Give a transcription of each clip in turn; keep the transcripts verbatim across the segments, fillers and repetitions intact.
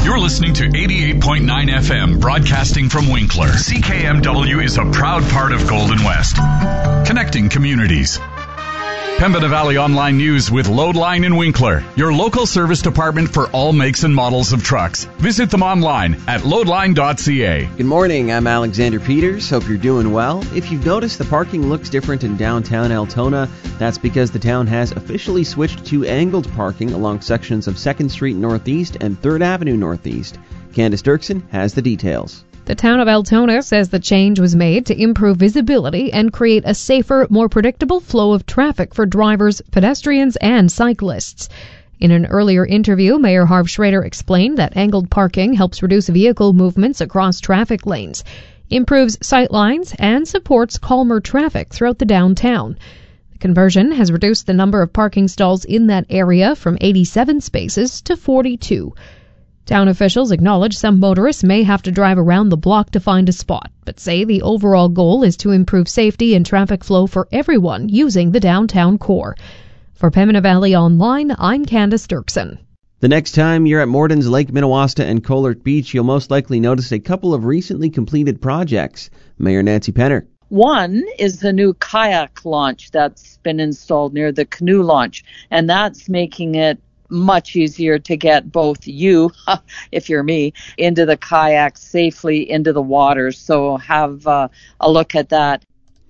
You're listening to eighty-eight point nine F M, broadcasting from Winkler. C K M W is a proud part of Golden West, connecting communities. Pembina Valley Online News with Loadline in Winkler, your local service department for all makes and models of trucks. Visit them online at loadline dot c a. Good morning, I'm Alexander Peters. Hope you're doing well. If you've noticed the parking looks different in downtown Altona, that's because the town has officially switched to angled parking along sections of second Street Northeast and third Avenue Northeast. Candace Dirksen has the details. The town of Altona says the change was made to improve visibility and create a safer, more predictable flow of traffic for drivers, pedestrians, and cyclists. In an earlier interview, Mayor Harv Schrader explained that angled parking helps reduce vehicle movements across traffic lanes, improves sight lines, and supports calmer traffic throughout the downtown. The conversion has reduced the number of parking stalls in that area from eighty-seven spaces to forty-two. Town officials acknowledge some motorists may have to drive around the block to find a spot, but say the overall goal is to improve safety and traffic flow for everyone using the downtown core. For Pembina Valley Online, I'm Candace Dirksen. The next time you're at Morden's Lake Minnewaska and Colert Beach, you'll most likely notice a couple of recently completed projects. Mayor Nancy Penner. One is the new kayak launch that's been installed near the canoe launch, and that's making it much easier to get both you, if you're me, into the kayak safely into the water. So have uh, a look at that.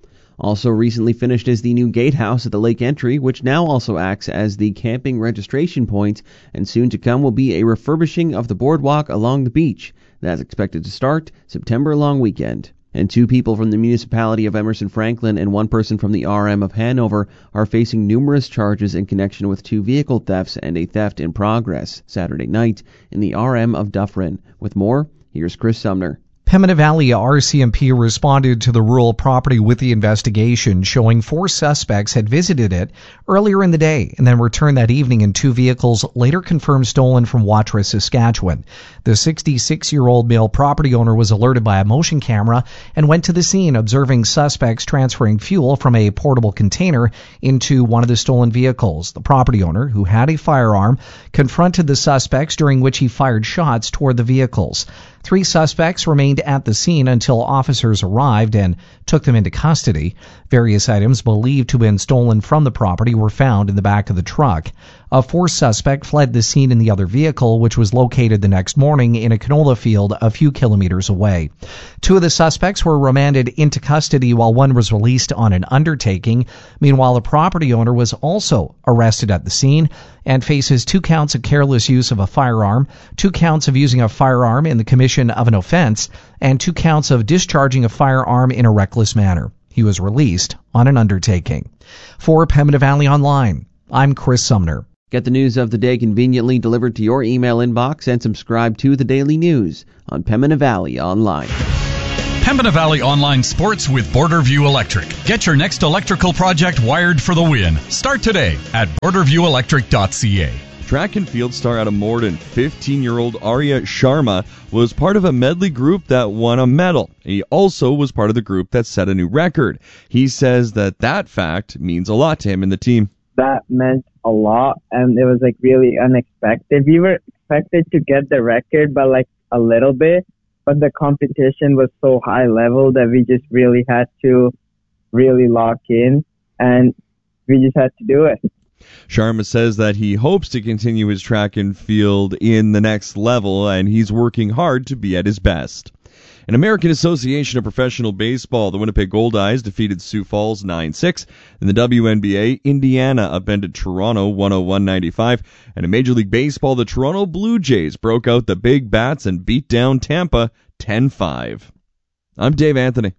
Also recently finished is the new gatehouse at the lake entry, which now also acts as the camping registration point, and soon to come will be a refurbishing of the boardwalk along the beach. That's expected to start September long weekend. And two people from the municipality of Emerson Franklin and one person from the R M of Hanover are facing numerous charges in connection with two vehicle thefts and a theft in progress Saturday night in the R M of Dufferin. With more, here's Chris Sumner. Pembina Valley R C M P responded to the rural property with the investigation, showing four suspects had visited it earlier in the day and then returned that evening in two vehicles later confirmed stolen from Watrous, Saskatchewan. The sixty-six-year-old male property owner was alerted by a motion camera and went to the scene, observing suspects transferring fuel from a portable container into one of the stolen vehicles. The property owner, who had a firearm, confronted the suspects, during which he fired shots toward the vehicles. Three suspects remained at the scene until officers arrived and took them into custody. Various items believed to have been stolen from the property were found in the back of the truck. A fourth suspect fled the scene in the other vehicle, which was located the next morning in a canola field a few kilometers away. Two of the suspects were remanded into custody while one was released on an undertaking. Meanwhile, the property owner was also arrested at the scene and faces two counts of careless use of a firearm, two counts of using a firearm in the commission of an offense, and two counts of discharging a firearm in a reckless manner. He was released on an undertaking. For Pembina Valley Online, I'm Chris Sumner. Get the news of the day conveniently delivered to your email inbox and subscribe to the Daily News on Pembina Valley Online. Pembina Valley Online Sports with Borderview Electric. Get your next electrical project wired for the win. Start today at border view electric dot c a. Track and field star out of Morden, fifteen-year-old Arya Sharma, was part of a medley group that won a medal. He also was part of the group that set a new record. He says that that fact means a lot to him and the team. That meant a lot, and it was like really unexpected. We were expected to get the record by like a little bit, but the competition was so high level that we just really had to really lock in, and we just had to do it. Sharma says that he hopes to continue his track and field in the next level, and he's working hard to be at his best. An American Association of Professional Baseball, the Winnipeg Goldeyes defeated Sioux Falls nine six. In the W N B A, Indiana upended Toronto one oh one ninety-five. And in Major League Baseball, the Toronto Blue Jays broke out the Big Bats and beat down Tampa ten five. I'm Dave Anthony.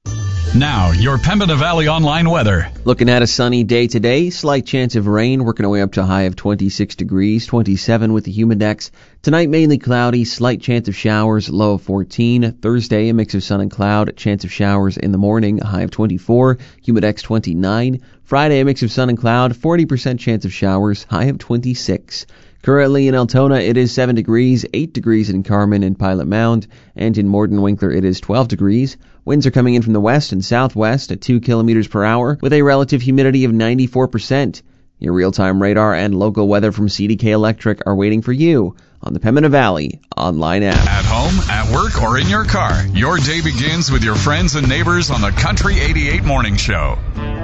Now, your Pembina Valley Online weather. Looking at a sunny day today, slight chance of rain, working our way up to a high of twenty-six degrees, twenty-seven with the humidex. Tonight, mainly cloudy, slight chance of showers, low of fourteen. Thursday, a mix of sun and cloud, chance of showers in the morning, a high of twenty-four, humidex twenty-nine. Friday, a mix of sun and cloud, forty percent chance of showers, high of twenty-six. Currently in Altona, it is seven degrees, eight degrees in Carmen and Pilot Mound, and in Morden Winkler, it is twelve degrees. Winds are coming in from the west and southwest at two kilometers per hour, with a relative humidity of ninety-four percent. Your real-time radar and local weather from C D K Electric are waiting for you on the Pembina Valley online app. At home, at work, or in your car, your day begins with your friends and neighbors on the Country eighty-eight Morning Show.